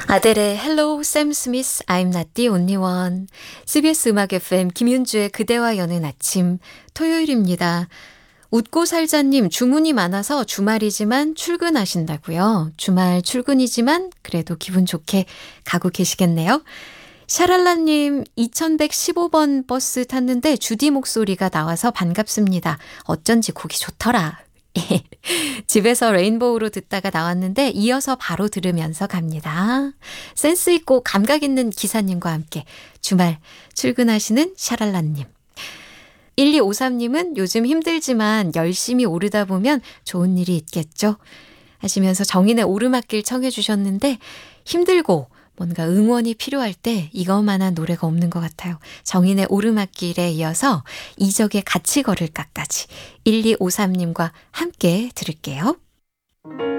아델의 Hello Sam Smith I'm Not the Only One. CBS 음악 FM 김윤주의 그대와 여는 아침 토요일입니다. 웃고 살자님 주문이 많아서 주말이지만 출근하신다고요. 주말 출근이지만 그래도 기분 좋게 가고 계시겠네요. 샤랄라님 2115번 버스 탔는데 주디 목소리가 나와서 반갑습니다. 어쩐지 곡이 좋더라. 집에서 레인보우로 듣다가 나왔는데 이어서 바로 들으면서 갑니다. 센스 있고 감각 있는 기사님과 함께 주말 출근하시는 샤랄라님. 1253님은 요즘 힘들지만 열심히 오르다 보면 좋은 일이 있겠죠 하시면서 정인의 오르막길 청해 주셨는데 힘들고 뭔가 응원이 필요할 때 이것만한 노래가 없는 것 같아요. 정인의 오르막길에 이어서 이적의 같이 걸을까까지 1253님과 함께 들을게요.